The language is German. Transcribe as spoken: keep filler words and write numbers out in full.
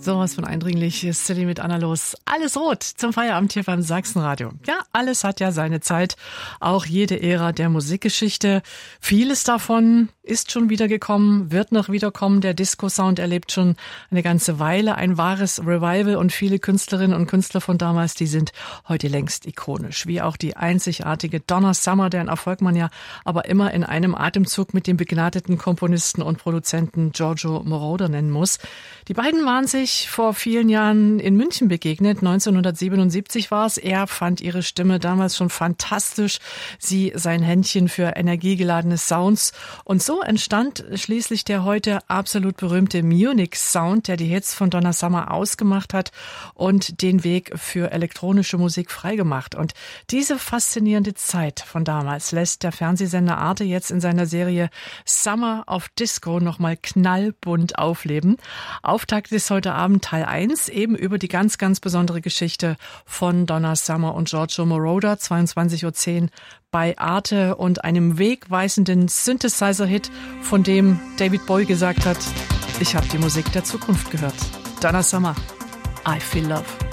Sowas von eindringlich ist Silly mit Anna los. Alles rot zum Feierabend hier beim Sachsenradio. Ja, alles hat ja seine Zeit. Auch jede Ära der Musikgeschichte. Vieles davon ist schon wieder gekommen, wird noch wiederkommen. Der Disco-Sound erlebt schon eine ganze Weile ein wahres Revival und viele Künstlerinnen und Künstler von damals, die sind heute längst ikonisch. Wie auch die einzigartige Donna Summer, deren Erfolg man ja aber immer in einem Atemzug mit dem begnadeten Komponisten und Produzenten Giorgio Moroder nennen muss. Die beiden waren sich vor vielen Jahren in München begegnet. neunzehnhundertsiebenundsiebzig war es. Er fand ihre Stimme damals schon fantastisch. Sie sein Händchen für energiegeladene Sounds. Und so entstand schließlich der heute absolut berühmte Munich Sound, der die Hits von Donna Summer ausgemacht hat und den Weg für elektronische Musik freigemacht. Und diese faszinierende Zeit von damals lässt der Fernsehsender Arte jetzt in seiner Serie Summer of Disco nochmal knallbunt aufleben. Auftakt ist heute Abend Teil eins, eben über die ganz, ganz besondere Geschichte von Donna Summer und Giorgio Moroder, zweiundzwanzig Uhr zehn bei Arte und einem wegweisenden Synthesizer-Hit, von dem David Bowie gesagt hat, ich habe die Musik der Zukunft gehört. Donna Summer, I Feel Love.